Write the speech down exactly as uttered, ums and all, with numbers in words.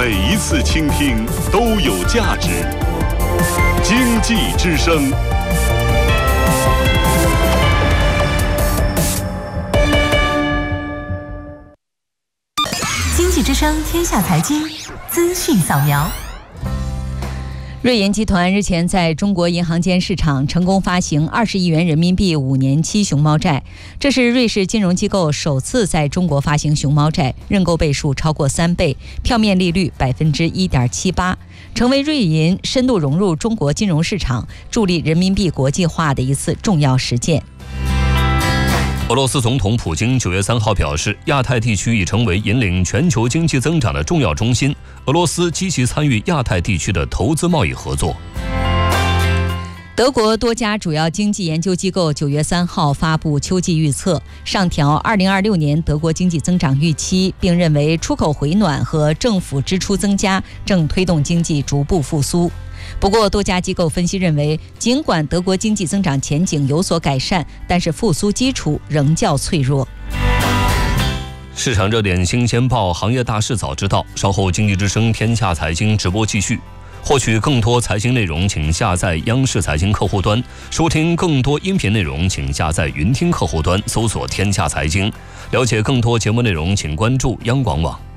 每一次倾听都有价值。经济之声。 经济之声天下财经资讯扫描。瑞银集团日前在中国银行间市场成功发行二十亿元人民币五年期熊猫债，这是瑞士金融机构首次在中国发行熊猫债，认购倍数超过三倍，票面利率百分之一点七八，成为瑞银深度融入中国金融市场、助力人民币国际化的一次重要实践。 俄罗斯总统普京九月三号表示，亚太地区已成为引领全球经济增长的重要中心，俄罗斯积极参与亚太地区的投资贸易合作。 德国多家主要经济研究机构九月三号发布秋季预测，上调二零二六年德国经济增长预期，并认为出口回暖和政府支出增加正推动经济逐步复苏。不过，多家机构分析认为，尽管德国经济增长前景有所改善，但是复苏基础仍较脆弱。 市场热点新鲜报行业大事早知道，稍后经济之声天下财经直播继续。获取更多财经内容，请下载央视财经客户端；收听更多音频内容，请下载云听客户端，搜索天下财经。了解更多节目内容，请关注央广网。